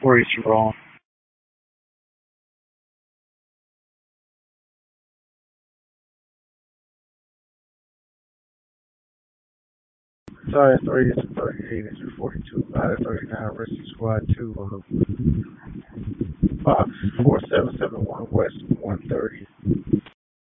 Where is you wrong? Sorry, 30 is 38 is 42. Out of 39 versus squad 2 Box 4771 West 130.